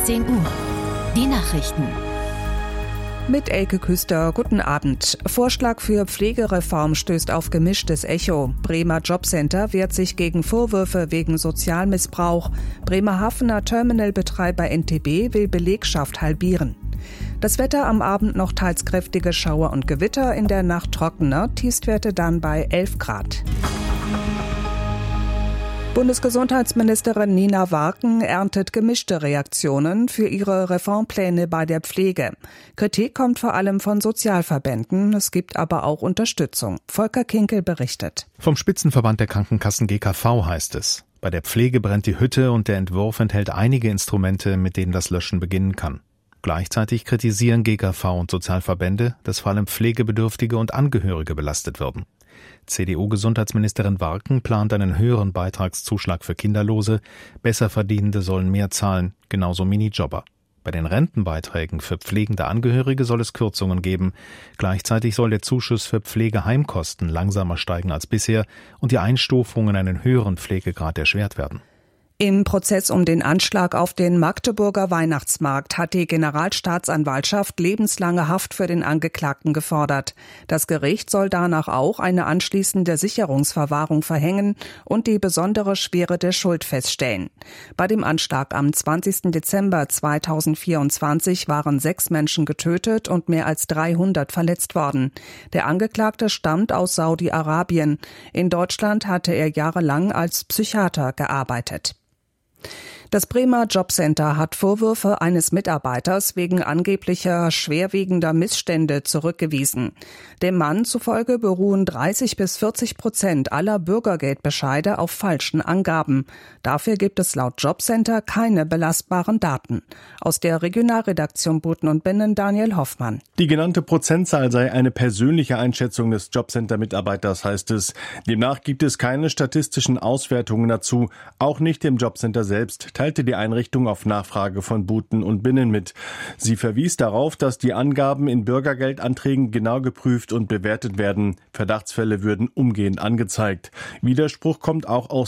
16 Uhr. Die Nachrichten. Mit Elke Küster, guten Abend. Vorschlag für Pflegereform stößt auf gemischtes Echo. Bremer Jobcenter wehrt sich gegen Vorwürfe wegen Sozialmissbrauch. Bremerhavener Terminalbetreiber NTB will Belegschaft halbieren. Das Wetter am Abend noch teils kräftige Schauer und Gewitter, in der Nacht trockener, Tiefstwerte dann bei 11 Grad. Bundesgesundheitsministerin Nina Warken erntet gemischte Reaktionen für ihre Reformpläne bei der Pflege. Kritik kommt vor allem von Sozialverbänden, es gibt aber auch Unterstützung. Volker Kinkel berichtet. Vom Spitzenverband der Krankenkassen GKV heißt es: Bei der Pflege brennt die Hütte und der Entwurf enthält einige Instrumente, mit denen das Löschen beginnen kann. Gleichzeitig kritisieren GKV und Sozialverbände, dass vor allem Pflegebedürftige und Angehörige belastet werden. CDU-Gesundheitsministerin Warken plant einen höheren Beitragszuschlag für Kinderlose, Besserverdienende sollen mehr zahlen, genauso Minijobber. Bei den Rentenbeiträgen für pflegende Angehörige soll es Kürzungen geben. Gleichzeitig soll der Zuschuss für Pflegeheimkosten langsamer steigen als bisher und die Einstufung in einen höheren Pflegegrad erschwert werden. Im Prozess um den Anschlag auf den Magdeburger Weihnachtsmarkt hat die Generalstaatsanwaltschaft lebenslange Haft für den Angeklagten gefordert. Das Gericht soll danach auch eine anschließende Sicherungsverwahrung verhängen und die besondere Schwere der Schuld feststellen. Bei dem Anschlag am 20. Dezember 2024 waren 6 Menschen getötet und mehr als 300 verletzt worden. Der Angeklagte stammt aus Saudi-Arabien. In Deutschland hatte er jahrelang als Psychiater gearbeitet. Das Bremer Jobcenter hat Vorwürfe eines Mitarbeiters wegen angeblicher schwerwiegender Missstände zurückgewiesen. Dem Mann zufolge beruhen 30-40% aller Bürgergeldbescheide auf falschen Angaben. Dafür gibt es laut Jobcenter keine belastbaren Daten. Aus der Regionalredaktion Buten und Binnen Daniel Hoffmann. Die genannte Prozentzahl sei eine persönliche Einschätzung des Jobcenter-Mitarbeiters, heißt es. Demnach gibt es keine statistischen Auswertungen dazu, auch nicht im Jobcenter selbst, teilte die Einrichtung auf Nachfrage von Buten und Binnen mit. Sie verwies darauf, dass die Angaben in Bürgergeldanträgen genau geprüft und bewertet werden. Verdachtsfälle würden umgehend angezeigt. Widerspruch kommt auch aus